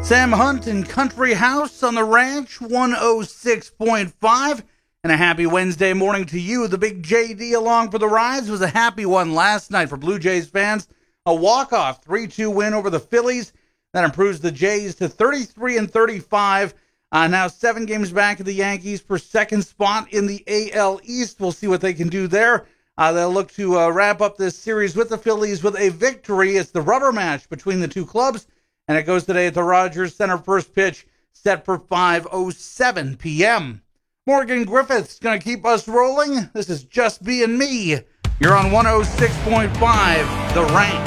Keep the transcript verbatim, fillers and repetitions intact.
Sam Hunt and Country House on the Ranch, one oh six point five. And a happy Wednesday morning to you. The big J D along for the rides was a happy one last night for Blue Jays fans. A walk-off three two win over the Phillies. That improves the Jays to thirty-three and thirty-five. Uh, now seven games back of the Yankees for second spot in the A L East. We'll see what they can do there. Uh, they'll look to uh, wrap up this series with the Phillies with a victory. It's the rubber match between the two clubs. And it goes today at the Rogers Center. First pitch set for five oh seven p.m. Morgan Griffith's going to keep us rolling. This is Just Being Me. You're on one oh six point five, The Ranch.